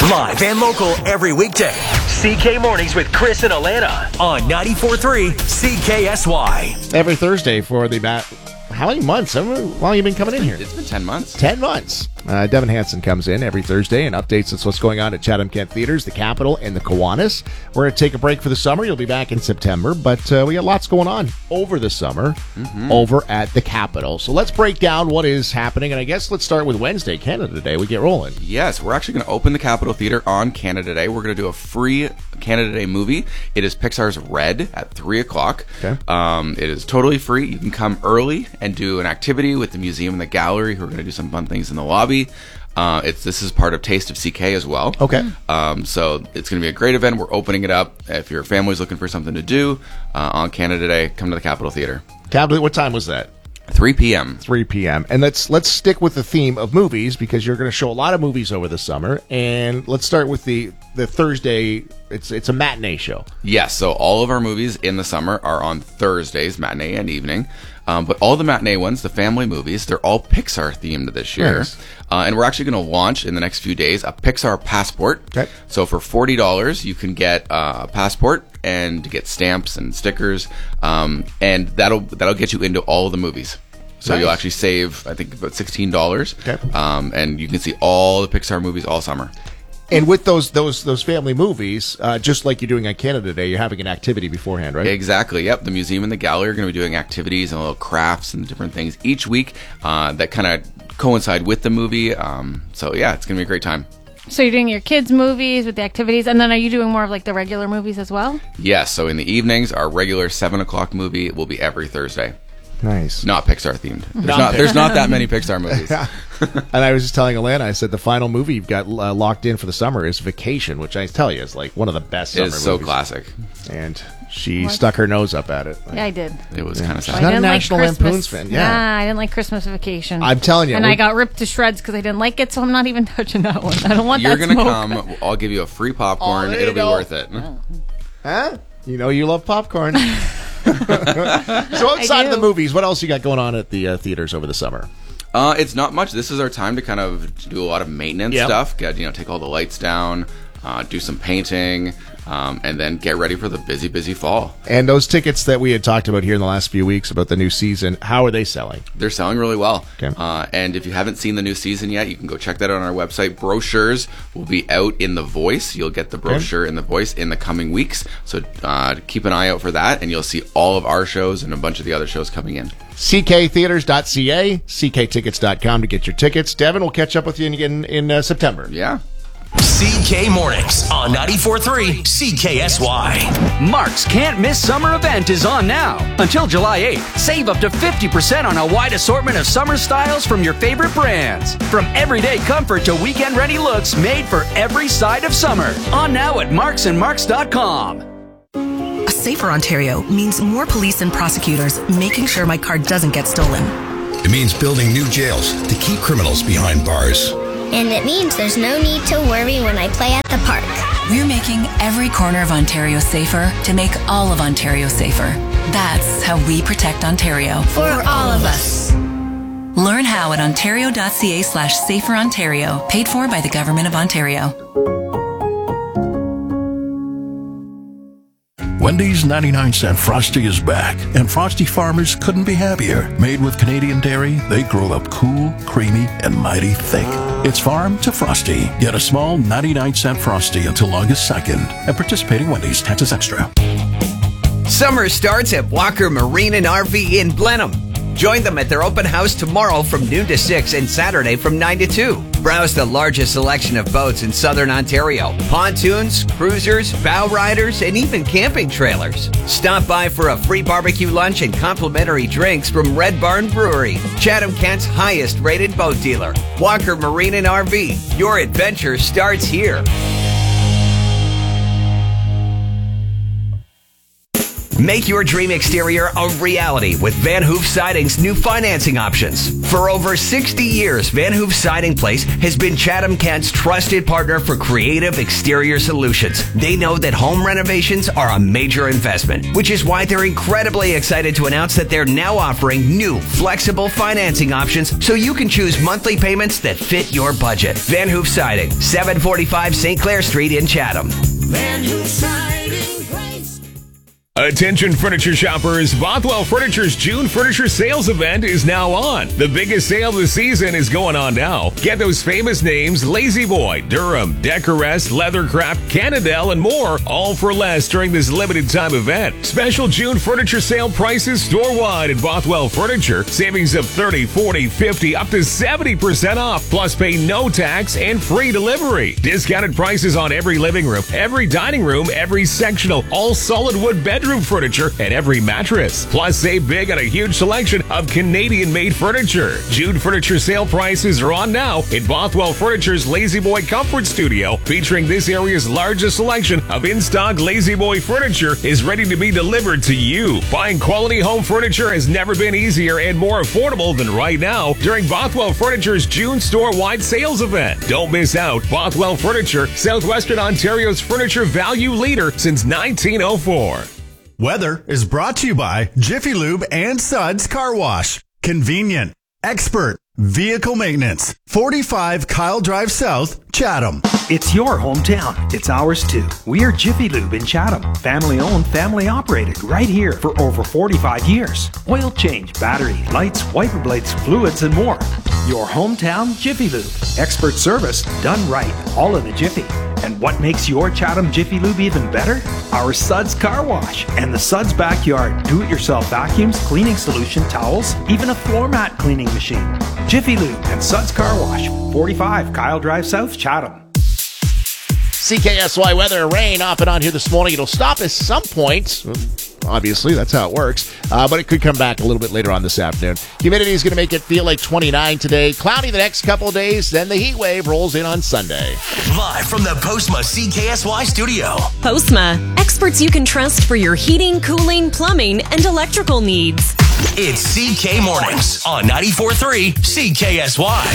Live and local every weekday. CK Mornings with Chris and Alana on 94.3 CKSY. Every Thursday for the how many months? How long have you been coming in here? It's been 10 months. 10 months. Devin Hansen comes in every Thursday and updates us what's going on at Chatham-Kent Theaters, the Capitol, and the Kiwanis. We're going to take a break for the summer. You'll be back in September, but we got lots going on over the summer over at the Capitol. So let's break down what is happening, and I guess let's start with Wednesday, Canada Day. We get rolling. Yes, we're actually going to open the Capitol Theater on Canada Day. We're going to do a free Canada Day movie. It is Pixar's Red at 3 o'clock. Okay. It is totally free. You can come early and do an activity with the museum and the gallery, who are going to do some fun things in the lobby. This is part of Taste of CK as well. Okay. So it's going to be a great event. We're opening it up. If your family's looking for something to do on Canada Day, come to the Capitol Theater. Capitol, what time was that? 3 p.m. 3 p.m. And let's stick with the theme of movies, because you're going to show a lot of movies over the summer. And let's start with the Thursday. It's a matinee show. Yes, so all of our movies in the summer are on Thursdays, matinee and evening. But all the matinee ones, the family movies, they're all Pixar themed this year. Nice. And we're actually going to launch in the next few days a Pixar passport. Okay. So for $40, you can get a passport and get stamps and stickers. And that'll get you into all of the movies. So Nice. You'll actually save, I think, about $16. Okay. And you can see all the Pixar movies all summer. And with those family movies, just like you're doing on Canada Day, you're having an activity beforehand, right? Exactly. Yep. The museum and the gallery are going to be doing activities and little crafts and different things each week that kind of coincide with the movie. So yeah, it's going to be a great time. So you're doing your kids' movies with the activities, and then are you doing more of like the regular movies as well? Yes. So in the evenings, our regular 7 o'clock movie will be every Thursday. Nice. Not Pixar themed. There's not that many Pixar movies. And I was just telling Alana, I said the final movie you've got locked in for the summer is Vacation, which I tell you is like one of the best It summer is so movies. classic. And she stuck her nose up at it. Yeah, I did. It was kind of She's sad. not I a didn't like National Christmas. Lampoon's fan. Yeah. Nah, I didn't like Christmas Vacation. I'm telling you. And I got ripped to shreds because I didn't like it, so I'm not even touching that one. I don't want You're that going to smoke. come. I'll give you a free popcorn. there you It'll be go. worth it. Huh? You know you love popcorn. So outside of the movies, what else you got going on at the theaters over the summer? It's not much. This is our time to kind of do a lot of maintenance stuff. Take all the lights down, do some painting, and then get ready for the busy fall. And those tickets that we had talked about here in the last few weeks about the new season, how are they selling? They're selling really well. Okay. And if you haven't seen the new season yet, you can go check that out on our website. Brochures will be out in The Voice. You'll get the brochure in The Voice in the coming weeks. So keep an eye out for that, and you'll see all of our shows and a bunch of the other shows coming in. cktheaters.ca, cktickets.com to get your tickets. Devin, we'll catch up with you again in September. Yeah. CK Mornings on 94.3 CKSY. Mark's Can't Miss Summer event is on now. Until July 8th, save up to 50% on a wide assortment of summer styles from your favorite brands. From everyday comfort to weekend-ready looks made for every side of summer. On now at marksandmarks.com. A safer Ontario means more police and prosecutors making sure my car doesn't get stolen. It means building new jails to keep criminals behind bars. And it means there's no need to worry when I play at the park. We're making every corner of Ontario safer to make all of Ontario safer. That's how we protect Ontario. For all of us. Learn how at ontario.ca/saferontario. Paid for by the Government of Ontario. Wendy's 99-cent Frosty is back, and Frosty farmers couldn't be happier. Made with Canadian dairy, they grow up cool, creamy, and mighty thick. It's farm to Frosty. Get a small 99-cent Frosty until August 2nd at participating Wendy's. Taxes extra. Summer starts at Walker Marine and RV in Blenheim. Join them at their open house tomorrow from noon to 6 and Saturday from 9 to 2. Browse the largest selection of boats in southern Ontario. Pontoons, cruisers, bow riders, and even camping trailers. Stop by for a free barbecue lunch and complimentary drinks from Red Barn Brewery, Chatham-Kent's highest rated boat dealer. Walker Marine and RV. Your adventure starts here. Make your dream exterior a reality with Van Hoof Siding's new financing options. For over 60 years, Van Hoof Siding Place has been Chatham-Kent's trusted partner for creative exterior solutions. They know that home renovations are a major investment, which is why they're incredibly excited to announce that they're now offering new flexible financing options so you can choose monthly payments that fit your budget. Van Hoof Siding, 745 St. Clair Street in Chatham. Van Hoof Siding Place. Attention furniture shoppers, Bothwell Furniture's June Furniture Sales Event is now on. The biggest sale of the season is going on now. Get those famous names, Lazy Boy, Durham, Decorest, Leathercraft, Cannondale, and more, all for less during this limited time event. Special June Furniture Sale prices store-wide at Bothwell Furniture. Savings of 30, 40, 50, up to 70% off, plus pay no tax and free delivery. Discounted prices on every living room, every dining room, every sectional, all solid wood bedroom furniture, and every mattress. Plus, save big on a huge selection of Canadian-made furniture. June Furniture Sale prices are on now at Bothwell Furniture's Lazy Boy Comfort Studio, featuring this area's largest selection of in-stock Lazy Boy furniture is ready to be delivered to you. Buying quality home furniture has never been easier and more affordable than right now during Bothwell Furniture's June store-wide sales event. Don't miss out. Bothwell Furniture, Southwestern Ontario's furniture value leader since 1904. Weather is brought to you by Jiffy Lube and Suds Car Wash. Convenient, expert, vehicle maintenance. 45 Kyle Drive South, Chatham. It's your hometown. It's ours too. We are Jiffy Lube in Chatham. Family owned, family operated, right here for over 45 years. Oil change, battery, lights, wiper blades, fluids, and more. Your hometown Jiffy Lube. Expert service done right. All in a jiffy. And what makes your Chatham Jiffy Lube even better? Our Suds Car Wash and the Suds Backyard do-it-yourself vacuums, cleaning solution, towels, even a floor mat cleaning machine. Jiffy Lube and Suds Car Wash, 45 Kyle Drive South, Chatham. CKSY weather, rain off and on here this morning. It'll stop at some point. Obviously, that's how it works. But it could come back a little bit later on this afternoon. Humidity is going to make it feel like 29 today. Cloudy the next couple of days. Then the heat wave rolls in on Sunday. Live from the Postma CKSY studio. Postma, experts you can trust for your heating, cooling, plumbing, and electrical needs. It's CK Mornings on 94.3 CKSY.